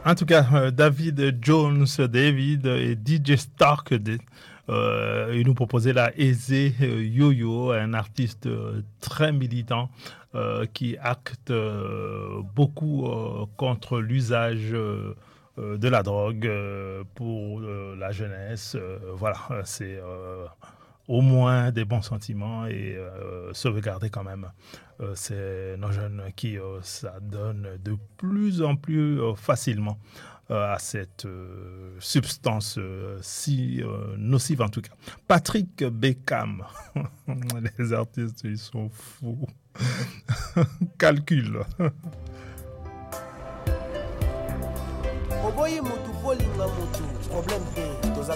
En tout cas, David Jones, David et DJ Stark, ils nous proposaient la Aisé Yo-Yo, un artiste très militant qui acte beaucoup contre l'usage de la drogue pour la jeunesse. Voilà, c'est au moins des bons sentiments et sauvegarder quand même c'est nos jeunes qui s'adonnent de plus en plus facilement à cette substance si nocive en tout cas. Patrick Beckham, les artistes ils sont fous. Calcul. Oboyi mutu bolinga mutu problème te